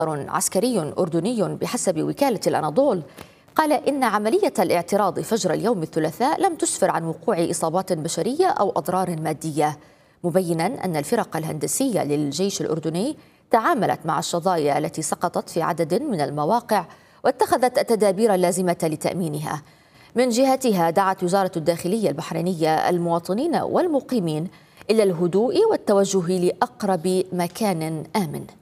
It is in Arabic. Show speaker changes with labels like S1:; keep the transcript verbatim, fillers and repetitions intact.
S1: عسكري أردني بحسب وكالة الأناضول قال إن عملية الاعتراض فجر اليوم الثلاثاء لم تسفر عن وقوع إصابات بشرية أو أضرار مادية، مبينا أن الفرق الهندسية للجيش الأردني تعاملت مع الشظايا التي سقطت في عدد من المواقع واتخذت التدابير اللازمة لتأمينها. من جهتها دعت وزارة الداخلية البحرينية المواطنين والمقيمين إلى الهدوء والتوجه لأقرب مكان آمن.